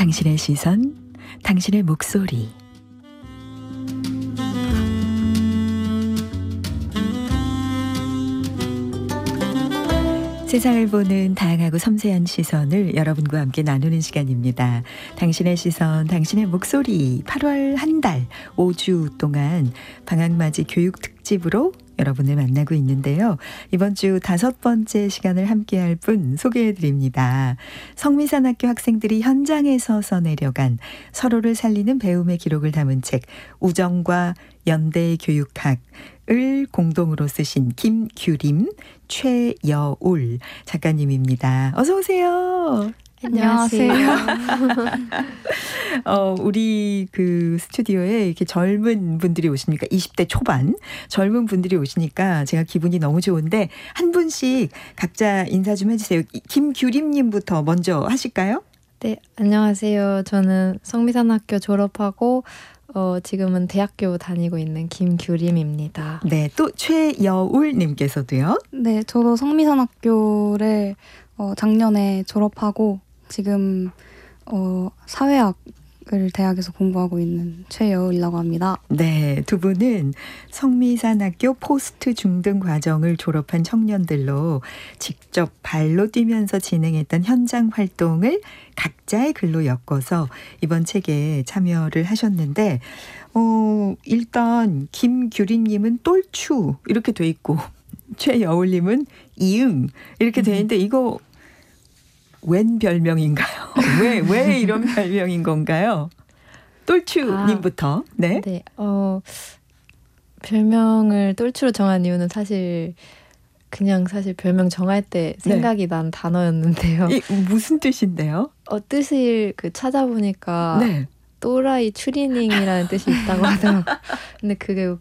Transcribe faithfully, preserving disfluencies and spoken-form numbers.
당신의 시선, 당신의 목소리. 세상을 보는 다양하고 섬세한 시선을 여러분과 함께 나누는 시간입니다. 당신의 시선, 당신의 목소리. 팔월 한 달, 오 주 동안 방학맞이 교육 특집으로 여러분을 만나고 있는데요. 이번 주 다섯 번째 시간을 함께할 분 소개해드립니다. 성미산학교 학생들이 현장에서 써내려간 서로를 살리는 배움의 기록을 담은 책 우정과 연대 교육학을 공동으로 쓰신 김규림, 최여울 작가님입니다. 어서 오세요. 안녕하세요. 어, 우리 그 스튜디오에 이렇게 젊은 분들이 오시니까 이십 대 초반 젊은 분들이 오시니까 제가 기분이 너무 좋은데 한 분씩 각자 인사 좀 해주세요. 김규림님부터 먼저 하실까요? 네, 안녕하세요. 저는 성미산학교 졸업하고 어, 지금은 대학교 다니고 있는 김규림입니다. 네, 또 최여울님께서도요. 네, 저도 성미산학교를 어, 작년에 졸업하고 지금 어, 사회학을 대학에서 공부하고 있는 최여울이라고 합니다. 네, 두 분은 성미산학교 포스트 중등 과정을 졸업한 청년들로 직접 발로 뛰면서 진행했던 현장 활동을 각자의 글로 엮어서 이번 책에 참여를 하셨는데 어, 일단 김규림님은 똘추 이렇게 돼 있고 최여울님은 이응 이렇게 돼 있는데 이거 웬 별명인가요? 왜, 왜 이런 별명인 건가요? 똘추님부터. 아, 네. 네. 어, 별명을 똘추로 정한 이유는 사실 그냥 사실 별명 정할 때 생각이 네. 난 단어였는데요. 이 무슨 뜻인데요? 어, 뜻을 그 찾아보니까 네. 또라이 추리닝이라는 뜻이 있다고 하더라고요. 근데 그게